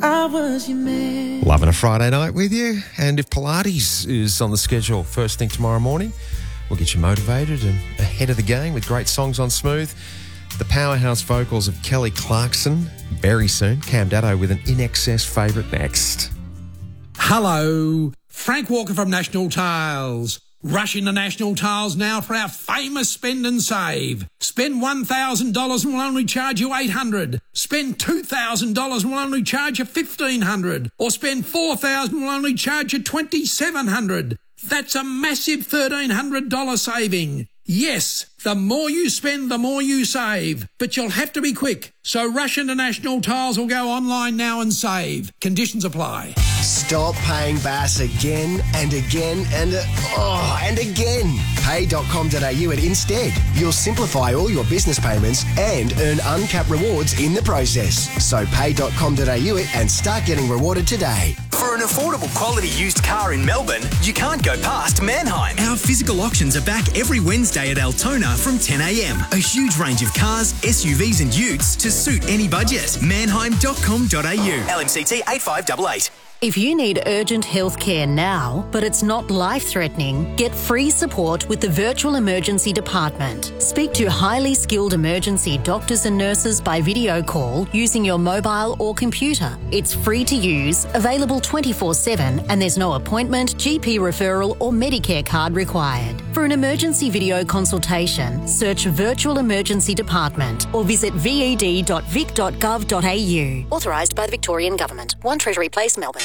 I was your man. Loving a Friday night with you. And if Pilates is on the schedule first thing tomorrow morning, we'll get you motivated and ahead of the game with great songs on Smooth. The powerhouse vocals of Kelly Clarkson. Very soon, Cam Datto with an In Excess favourite next. Hello, Frank Walker from National Tiles. Rush into National Tiles now for our famous spend and save. Spend $1,000 and we'll only charge you $800. Spend $2,000 and we'll only charge you $1,500. Or spend $4,000 and we'll only charge you $2,700. That's a massive $1,300 saving. Yes, the more you spend, the more you save. But you'll have to be quick. So rush into National Tiles or go online now and save. Conditions apply. Stop paying Bass again and again and again. Pay.com.au and instead. You'll simplify all your business payments and earn uncapped rewards in the process. So pay.com.au and start getting rewarded today. For an affordable quality used car in Melbourne, you can't go past Manheim. Our physical auctions are back every Wednesday at Altona from 10 a.m. A huge range of cars, SUVs and utes to suit any budget. Manheim.com.au. LMCT 8588. If you need urgent health care now, but it's not life-threatening, get free support with the Virtual Emergency Department. Speak to highly skilled emergency doctors and nurses by video call using your mobile or computer. It's free to use, available 24/7, and there's no appointment, GP referral or Medicare card required. For an emergency video consultation, search Virtual Emergency Department or visit ved.vic.gov.au. Authorised by the Victorian Government. 1 Treasury Place, Melbourne.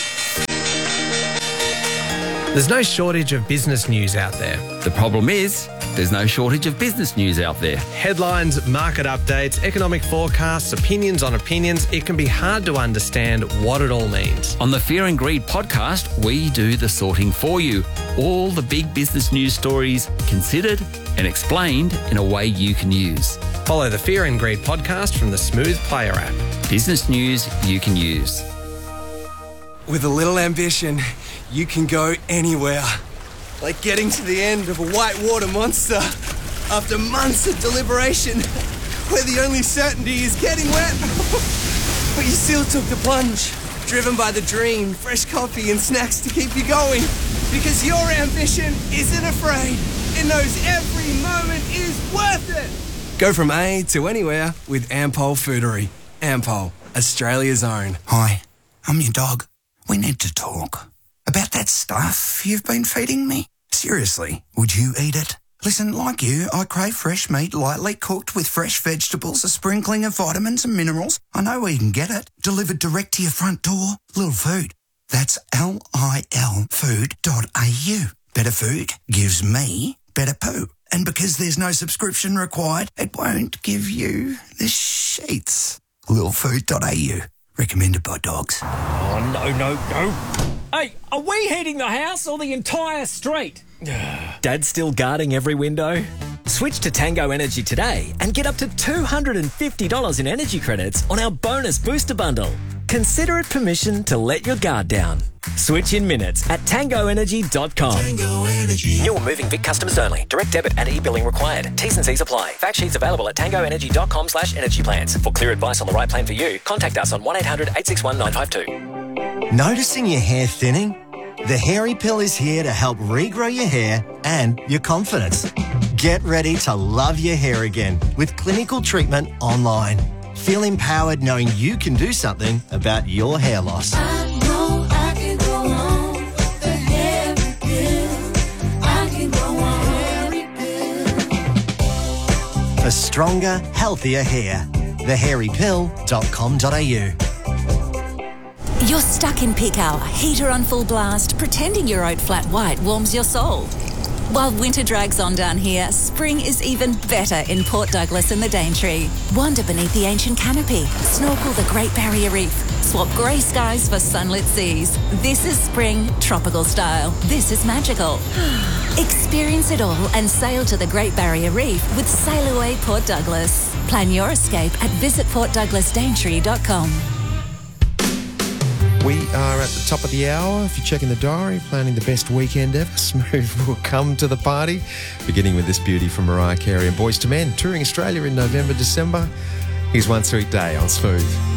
There's no shortage of business news out there. The problem is, there's no shortage of business news out there. Headlines, market updates, economic forecasts, opinions on opinions. It can be hard to understand what it all means. On the Fear and Greed podcast, we do the sorting for you. All the big business news stories considered and explained in a way you can use. Follow the Fear and Greed podcast from the Smooth Player app. Business news you can use. With a little ambition, you can go anywhere. Like getting to the end of a whitewater monster after months of deliberation, where the only certainty is getting wet. But you still took the plunge, driven by the dream, fresh coffee and snacks to keep you going. Because your ambition isn't afraid. It knows every moment is worth it. Go from A to anywhere with Ampol Foodery. Ampol, Australia's own. Hi, I'm your dog. We need to talk about that stuff you've been feeding me. Seriously, would you eat it? Listen, like you, I crave fresh meat lightly cooked with fresh vegetables, a sprinkling of vitamins and minerals. I know where you can get it. Delivered direct to your front door. Lil Food. That's LIL food.au. Better food gives me better poo. And because there's no subscription required, it won't give you the sheets. Lilfood.au. Recommended by dogs. Oh, no. Hey, are we heating the house or the entire street? Dad's still guarding every window? Switch to Tango Energy today and get up to $250 in energy credits on our bonus booster bundle. Consider it permission to let your guard down. Switch in minutes at tangoenergy.com. Tango Energy. New or moving Vic customers only. Direct debit and e-billing required. T's and C's apply. Fact sheets available at tangoenergy.com/energy plans. For clear advice on the right plan for you, contact us on 1-800-861-952. Noticing your hair thinning? The Hairy Pill is here to help regrow your hair and your confidence. Get ready to love your hair again with clinical treatment online. Feel empowered knowing you can do something about your hair loss. I know I can go on the Hairy Pill. I can go on Hairy Pill. For stronger, healthier hair. thehairypill.com.au. You're stuck in peak hour, heater on full blast, pretending your oat flat white warms your soul. While winter drags on down here, spring is even better in Port Douglas and the Daintree. Wander beneath the ancient canopy, snorkel the Great Barrier Reef, swap grey skies for sunlit seas. This is spring, tropical style. This is magical. Experience it all and sail to the Great Barrier Reef with Sail Away Port Douglas. Plan your escape at visitportdouglasdaintree.com. We are at the top of the hour. If you're checking the diary, planning the best weekend ever, Smooth will come to the party. Beginning with this beauty from Mariah Carey and Boyz II Men, touring Australia in November, December. Here's One Sweet Day on Smooth.